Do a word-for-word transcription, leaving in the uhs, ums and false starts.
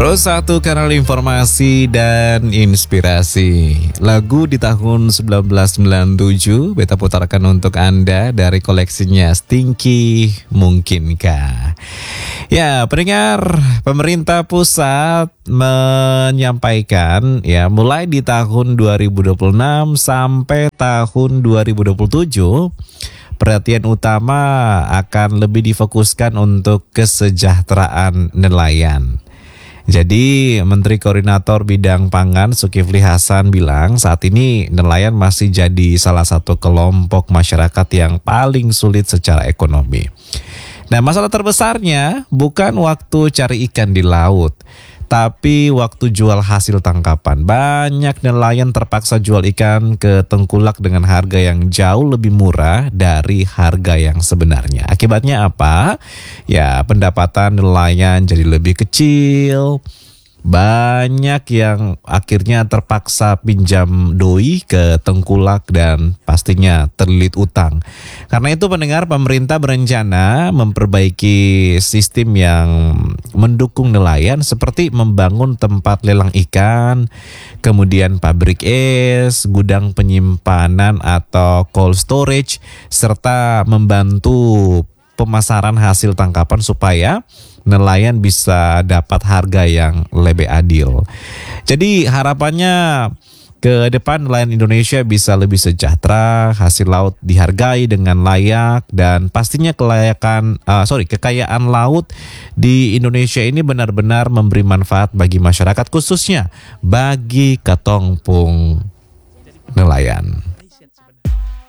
seratus satu kanal informasi dan inspirasi. Lagu di tahun seribu sembilan ratus sembilan puluh tujuh beta putarkan untuk Anda dari koleksinya Stinky Mungkinkah. Ya, pendengar, pemerintah pusat menyampaikan ya mulai di tahun dua ribu dua puluh enam sampai tahun dua ribu dua puluh tujuh perhatian utama akan lebih difokuskan untuk kesejahteraan nelayan. Jadi Menteri Koordinator Bidang Pangan Zulkifli Hasan bilang saat ini nelayan masih jadi salah satu kelompok masyarakat yang paling sulit secara ekonomi. Nah, masalah terbesarnya bukan waktu cari ikan di laut, tapi waktu jual hasil tangkapan. Banyak nelayan terpaksa jual ikan ke tengkulak dengan harga yang jauh lebih murah dari harga yang sebenarnya. Akibatnya apa? Ya, pendapatan nelayan jadi lebih kecil. Banyak yang akhirnya terpaksa pinjam doi ke tengkulak dan pastinya terlilit utang. Karena itu pendengar, pemerintah berencana memperbaiki sistem yang mendukung nelayan seperti membangun tempat lelang ikan, kemudian pabrik es, gudang penyimpanan atau cold storage, serta membantu pemasaran hasil tangkapan supaya nelayan bisa dapat harga yang lebih adil. Jadi harapannya ke depan nelayan Indonesia bisa lebih sejahtera, hasil laut dihargai dengan layak, dan pastinya kelayakan, uh, sorry kekayaan laut di Indonesia ini benar-benar memberi manfaat bagi masyarakat, khususnya bagi ketongpung nelayan.